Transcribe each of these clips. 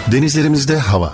Denizlerimizde hava.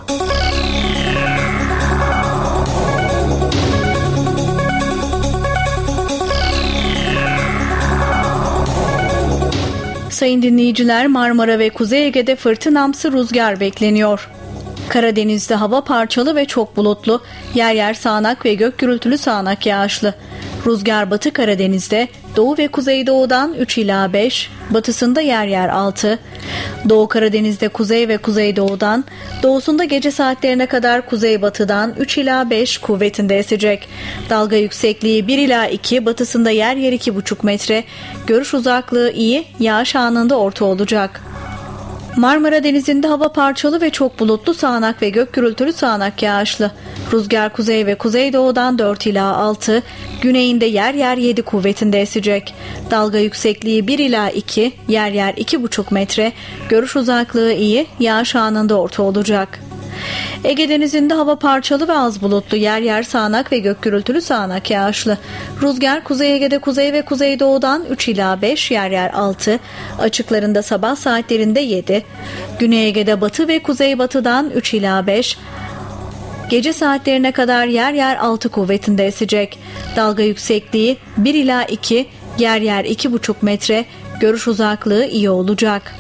Sayın dinleyiciler, Marmara ve Kuzey Ege'de fırtınamsı rüzgar bekleniyor. Karadeniz'de hava parçalı ve çok bulutlu, yer yer sağanak ve gök gürültülü sağanak yağışlı. Rüzgar Batı Karadeniz'de Doğu ve Kuzeydoğu'dan 3 ila 5, batısında yer yer 6. Doğu Karadeniz'de kuzey ve kuzeydoğudan, doğusunda gece saatlerine kadar kuzeybatıdan 3 ila 5 kuvvetinde esecek. Dalga yüksekliği 1 ila 2, batısında yer yer 2,5 metre. Görüş uzaklığı iyi, yağış anında orta olacak. Marmara Denizi'nde hava parçalı ve çok bulutlu, sağanak ve gök gürültülü sağanak yağışlı. Rüzgar kuzey ve kuzeydoğudan 4 ila 6, güneyinde yer yer 7 kuvvetinde esecek. Dalga yüksekliği 1 ila 2, yer yer 2,5 metre. Görüş uzaklığı iyi, yağış anında orta olacak. Ege Denizi'nde hava parçalı ve az bulutlu, yer yer sağanak ve gök gürültülü sağanak yağışlı. Rüzgar Kuzey Ege'de kuzey ve kuzeydoğudan 3 ila 5, yer yer 6, açıklarında sabah saatlerinde 7. Güney Ege'de batı ve kuzeybatıdan 3 ila 5, gece saatlerine kadar yer yer 6 kuvvetinde esecek. Dalga yüksekliği 1 ila 2, yer yer 2,5 metre. Görüş uzaklığı iyi olacak.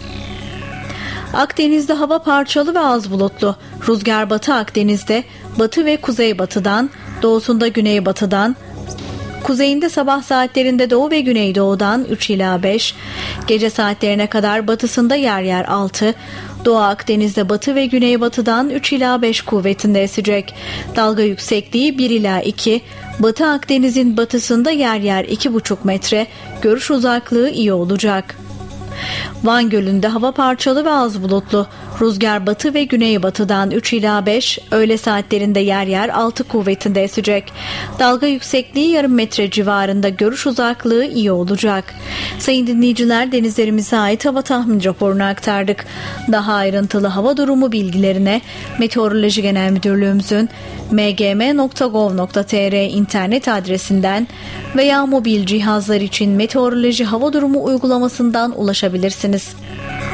Akdeniz'de hava parçalı ve az bulutlu. Rüzgar Batı Akdeniz'de batı ve kuzeybatıdan, doğusunda güneybatıdan, kuzeyinde sabah saatlerinde doğu ve güneydoğudan 3 ila 5, gece saatlerine kadar batısında yer yer 6, Doğu Akdeniz'de batı ve güneybatıdan 3 ila 5 kuvvetinde esecek. Dalga yüksekliği 1 ila 2, Batı Akdeniz'in batısında yer yer 2,5 metre. Görüş uzaklığı iyi olacak. Van Gölü'nde hava parçalı ve az bulutlu. Rüzgar batı ve güneybatıdan 3 ila 5, öğle saatlerinde yer yer 6 kuvvetinde esecek. Dalga yüksekliği yarım metre civarında, görüş uzaklığı iyi olacak. Sayın dinleyiciler, denizlerimize ait hava tahmin raporunu aktardık. Daha ayrıntılı hava durumu bilgilerine Meteoroloji Genel Müdürlüğümüzün mgm.gov.tr internet adresinden veya mobil cihazlar için meteoroloji hava durumu uygulamasından ulaşabilirsiniz.